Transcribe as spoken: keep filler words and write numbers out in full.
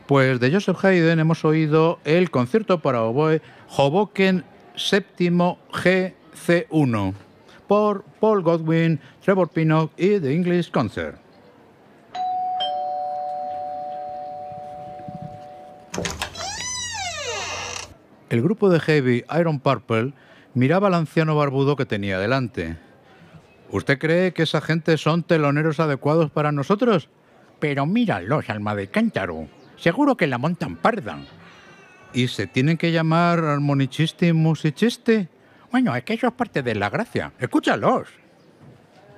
Pues de Joseph Haydn hemos oído el concierto para oboe Hoboken séptimo G C uno por Paul Godwin, Trevor Pinnock y The English Concert. El grupo de heavy Iron Purple miraba al anciano barbudo que tenía delante. ¿Usted cree que esa gente son teloneros adecuados para nosotros? Pero míralos, alma de cántaro. Seguro que la montan parda. ¿Y se tienen que llamar armonichiste y musicisti? Bueno, es que eso es parte de la gracia. Escúchalos.